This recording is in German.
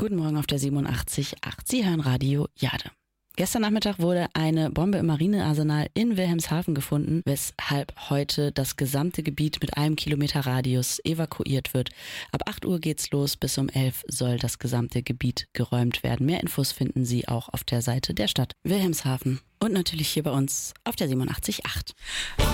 Guten Morgen auf der 87.8. Sie hören Radio Jade. Gestern Nachmittag wurde eine Bombe im Marinearsenal in Wilhelmshaven gefunden, weshalb heute das gesamte Gebiet mit einem Kilometer Radius evakuiert wird. Ab 8 Uhr geht's los, bis um 11 soll das gesamte Gebiet geräumt werden. Mehr Infos finden Sie auch auf der Seite der Stadt Wilhelmshaven und natürlich hier bei uns auf der 87.8.